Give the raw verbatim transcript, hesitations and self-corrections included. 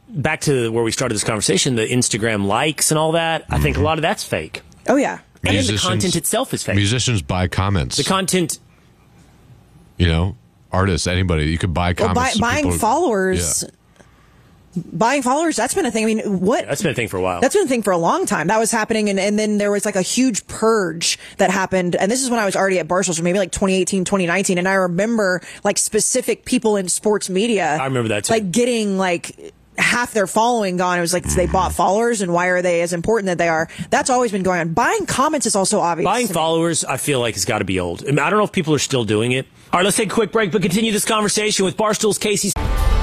back to where we started this conversation, the Instagram likes and all that, I think a lot of that's fake. Oh, yeah. And then the content itself is fake. Musicians buy comments. The content... You know, artists, anybody. You could buy Well, comments. buy, buying people, followers... Yeah. Buying followers, that's been a thing. I mean, what? Yeah, that's been a thing for a while. That's been a thing for a long time. That was happening, and, and then there was like a huge purge that happened. And this is when I was already at Barstool, so maybe like twenty eighteen, twenty nineteen. And I remember like specific people in sports media. I remember that too. Like getting like half their following gone. It was like mm-hmm. they bought followers, and why are they as important that they are? That's always been going on. Buying comments is also obvious. Buying followers, I feel like, has got to be old. I mean, I don't know if people are still doing it. All right, let's take a quick break, but continue this conversation with Barstool's Casey.